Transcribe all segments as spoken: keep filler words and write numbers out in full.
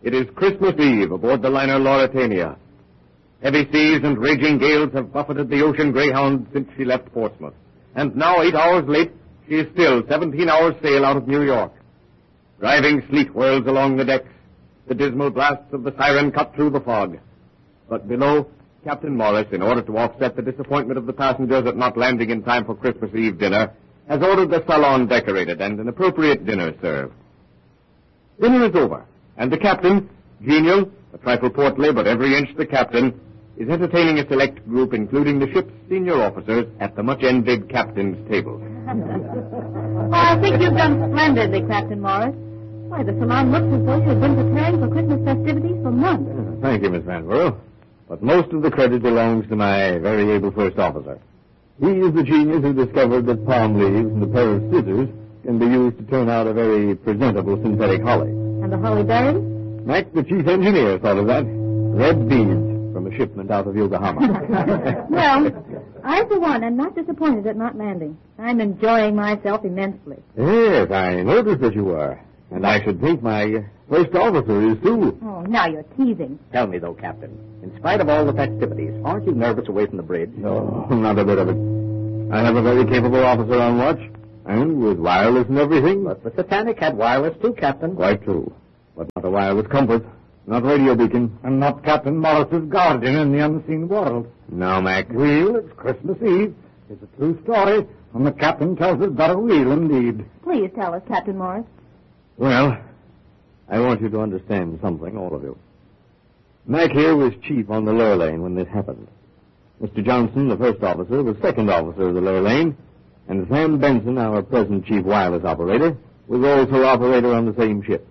It is Christmas Eve aboard the liner Lauretania. Heavy seas and raging gales have buffeted the Ocean Greyhound since she left Portsmouth. And now, eight hours late, she is still seventeen hours sail out of New York. Driving sleet whirls along the decks. The dismal blasts of the siren cut through the fog. But below, Captain Morris, in order to offset the disappointment of the passengers at not landing in time for Christmas Eve dinner, has ordered the salon decorated and an appropriate dinner served. Dinner is over, and the captain, genial, a trifle portly, but every inch the captain, is entertaining a select group, including the ship's senior officers, at the much-envied captain's table. Oh, I think you've done splendidly, Captain Morris. Why, the salon looks as though you've been preparing for Christmas festivities for months. Uh, thank you, Miss Vanderbilt. But most of the credit belongs to my very able first officer. He is the genius who discovered that palm leaves and a pair of scissors can be used to turn out a very presentable synthetic holly. And the holly berries? Mac, the chief engineer, thought of that. Red beads from a shipment out of Yokohama. Well, I, for one, am not disappointed at not landing. I'm enjoying myself immensely. Yes, I noticed that you are. And I should think my first officer is, too. Oh, now you're teasing. Tell me, though, Captain, in spite of all the festivities, aren't you nervous away from the bridge? No, not a bit of it. I have a very capable officer on watch, and with wireless and everything. But the Titanic had wireless, too, Captain. Quite true. But not a wireless compass, not radio beacon. And not Captain Morris's guardian in the unseen world. No, Mac. Well, it's Christmas Eve. It's a true story, and the captain tells us very well indeed. Please tell us, Captain Morris. Well, I want you to understand something, all of you. Mac here was chief on the Lurlane when this happened. Mister Johnson, the first officer, was second officer of the Lurlane, and Sam Benson, our present chief wireless operator, was also operator on the same ship.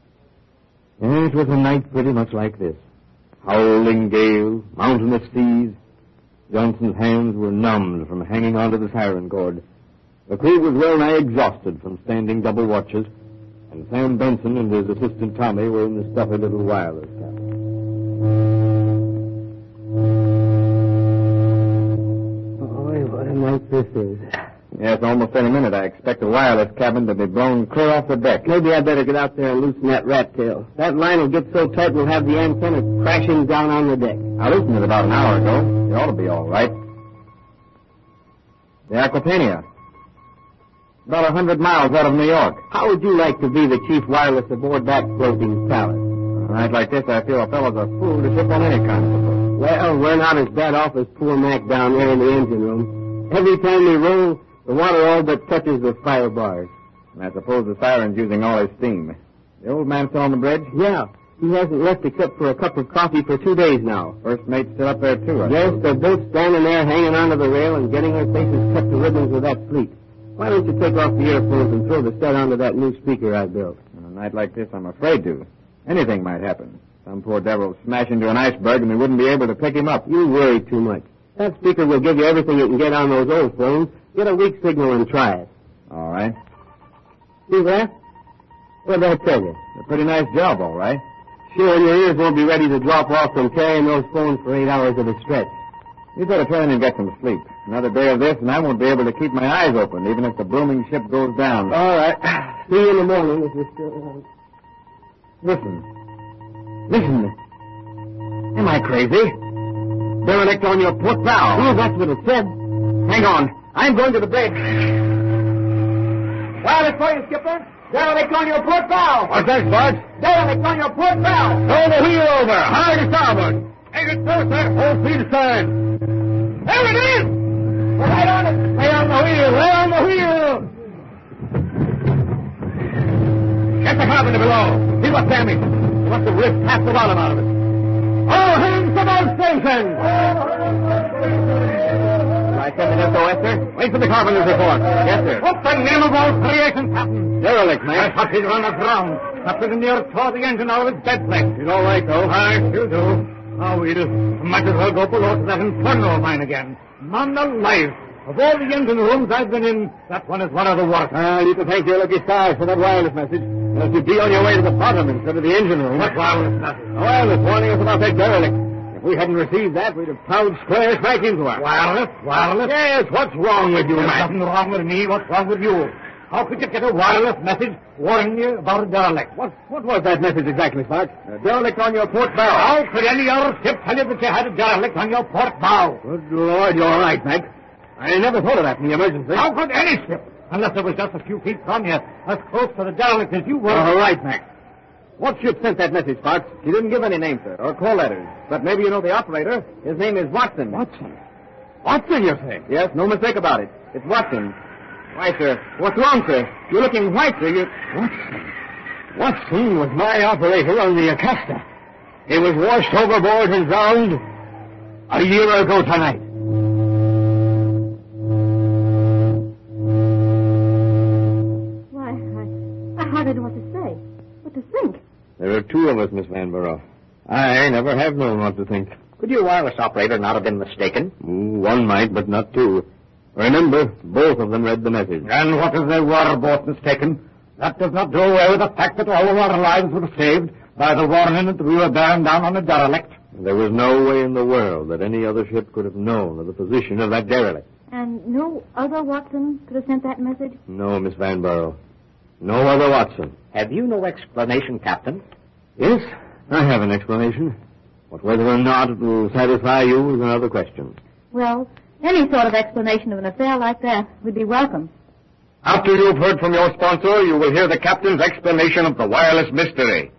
And it was a night pretty much like this. Howling gales, mountainous seas. Johnson's hands were numbed from hanging onto the siren cord. The crew was well nigh exhausted from standing double watches, and Sam Benson and his assistant Tommy were in the stuffy little wireless cabin. Oh, what a night this is. Yes, almost any minute I expect the wireless cabin to be blown clear off the deck. Maybe I'd better get out there and loosen that rat tail. That line will get so tight we'll have the antenna crashing down on the deck. I loosened it about an hour ago. It ought to be all right. The Aquitania. About a hundred miles out of New York. How would you like to be the chief wireless aboard that floating palace? On a night like this, I feel a fellow's a fool to ship on any kind of a boat. Well, we're not as bad off as poor Mac down there in the engine room. Every time we roll, the water all but touches the fire bars. And I suppose the siren's using all his steam. The old man still on the bridge? Yeah. He hasn't left except for a cup of coffee for two days now. First mate's still up there, too, I Yes, suppose. they're both standing there hanging onto the rail and getting their faces cut to ribbons with that fleet. Why don't you take off the earphones and throw the set onto that new speaker I built? On a night like this, I'm afraid to. Anything might happen. Some poor devil will smash into an iceberg and we wouldn't be able to pick him up. You worry too much. That speaker will give you everything it can get on those old phones. Get a weak signal and try it. All right. See that? What'd I tell you? A pretty nice job, all right. Sure, and your ears won't be ready to drop off from carrying those phones for eight hours at a stretch. You better try and get some sleep. Another day of this, and I won't be able to keep my eyes open, even if the blooming ship goes down. All right. See you in the morning if you're still around. Listen. Listen. Am I crazy? Derelict on your port bow. Oh, that's what it said. Hang on. I'm going to the bridge. Wireless for you, Skipper. Derelict on your port bow. What's that, Spud? Derelict on your port bow. Throw the wheel over. Hard to starboard. Ain't it so, sir? Full speed aside. There it is! Right on it! Lay on the wheel. Lay on the wheel. Get the carpenter below. See what's damaged. He must have ripped half the bottom out of it. All hands to all stations! I send an S O S, sir? Wait for the carpenter's report. Yes, sir. What the name of all creation, Captain? Derelict, I man. thought he'd run aground. After the near tore the engine out of its bed plate. He's all right, though. I sure do. Oh, we'll might as well go below to that inferno of mine again. Man alive. Of all the engine rooms I've been in, that one is one of the worst. Well, you can thank your lucky stars for that wireless message. Unless you'd be on your way to the bottom instead of the engine room. What wireless message? A wireless warning us about that derelict. If we hadn't received that, we'd have plowed square smack into her. Wireless? Wireless? Yes, what's wrong with you, There's man? nothing wrong with me. What's wrong with you? How could you get a wireless message warning you about a derelict? What what was that message exactly, Sparks? A derelict on your port bow. How could any other ship tell you that you had a derelict on your port bow? Good Lord, you're right, Mac. I never thought of that in the emergency. How could any ship, unless it was just a few feet from you, as close to the derelict as you were? All right, Mac. What ship sent that message, Sparks? He didn't give any name, sir, or call letters. But maybe you know the operator. His name is Watson. Watson? Watson, you say? Yes, no mistake about it. It's Watson. Why, sir? What's wrong, sir? You're looking white, sir. You... Watson? Watson was my operator on the Acasta. He was washed overboard and drowned a year ago tonight. Why, I, I hardly know what to say, what to think. There are two of us, Miss Vanborough. I never have known what to think. Could your wireless operator not have been mistaken? Ooh, one might, but not two. Remember, both of them read the message. And what if they were both mistaken? That does not do away with the fact that all of our lives were saved by the warning that we were bearing down on a derelict. There was no way in the world that any other ship could have known of the position of that derelict. And no other Watson could have sent that message? No, Miss Vanborough. No other Watson. Have you no explanation, Captain? Yes, I have an explanation. But whether or not it will satisfy you is another question. Well, any sort of explanation of an affair like that would be welcome. After you've heard from your sponsor, you will hear the captain's explanation of the wireless mystery.